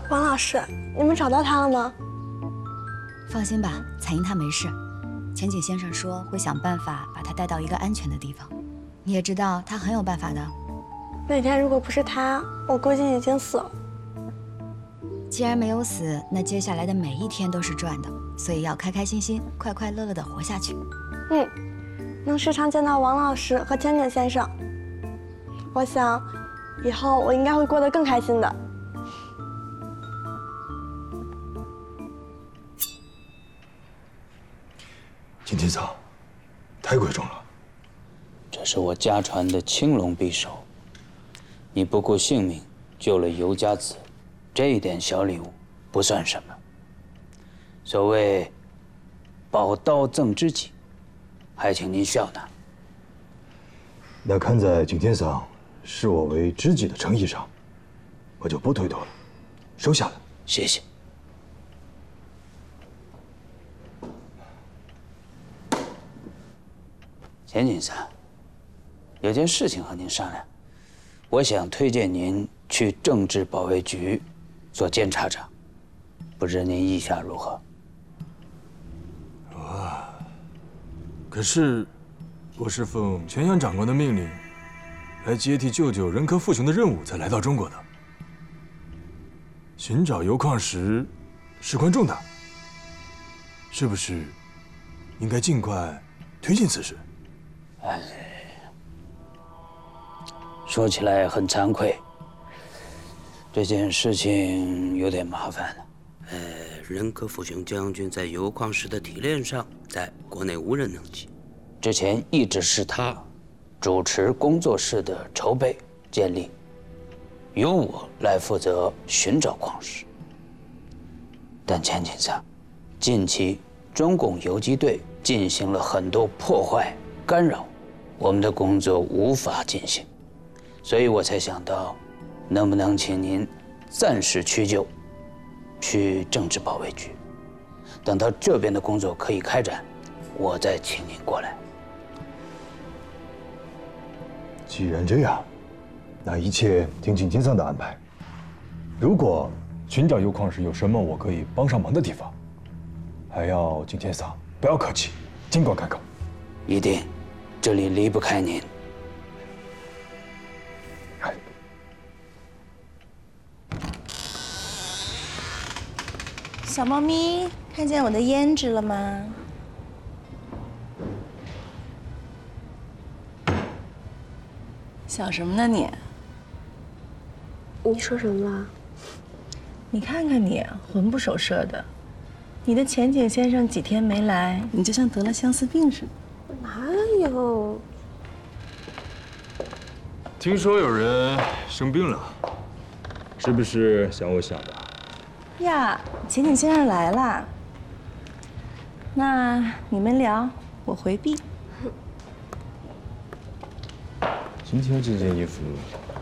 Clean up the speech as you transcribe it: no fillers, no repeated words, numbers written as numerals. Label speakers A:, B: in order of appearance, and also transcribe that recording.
A: 王老师，你们找到他了吗？
B: 放心吧，彩英她没事。钱景先生说会想办法把她带到一个安全的地方。你也知道他很有办法的。
A: 那天如果不是他，我估计已经死了。
B: 既然没有死，那接下来的每一天都是赚的，所以要开开心心、快快乐乐的活下去。
A: 能时常见到王老师和钱景先生，我想以后我应该会过得更开心的。
C: 金天桑，太贵重了。
D: 这是我家传的青龙匕首，你不顾性命救了尤家子，这一点小礼物不算什么。所谓宝刀赠知己，还请您笑纳。
C: 那看在景天桑视我为知己的诚意上，我就不推脱了，收下了。
D: 谢谢。钱景三，有件事情和您商量，我想推荐您去政治保卫局做监察长，不知您意下如何？
E: 可是，我是奉全阳长官的命令，来接替舅舅人科复雄的任务才来到中国的。寻找铀矿石，事关重大，是不是应该尽快推进此事？
D: 说起来很惭愧，这件事情有点麻烦了。人科复雄将军在铀矿石的提炼上，在国内无人能及。之前一直是他主持工作室的筹备建立，由我来负责寻找矿石。但钱景三，近期中共游击队进行了很多破坏干扰，我们的工作无法进行，所以我才想到，能不能请您暂时屈就，去政治保卫局，等到这边的工作可以开展，我再请您过来。
C: 既然这样，那一切听景天桑的安排。如果寻找铀矿石有什么我可以帮上忙的地方，还要景天桑不要客气，尽管开口。
D: 一定，这里离不开您。
F: 小猫咪，看见我的胭脂了吗？想什么呢你？
A: 你说什么了？
F: 你看看你，魂不守舍的。你的钱景先生几天没来，你就像得了相思病似的。
A: 哪有？
E: 听说有人生病了，是不是像我想的？
F: 呀，钱景先生来了。那你们聊，我回避。
E: 今天这件衣服